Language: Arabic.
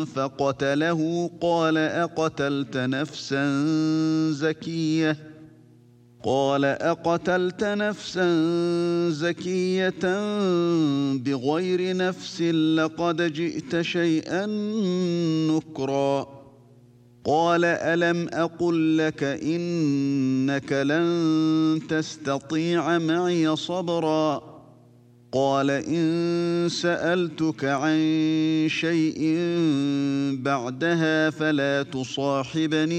فقتله قال أقتلت نفسا زكية بغير نفس لقد جئت شيئا نكرا. قال ألم أقل لك إنك لن تستطيع معي صبرا. قال إن سألتك عن شيء بعدها فلا تصاحبني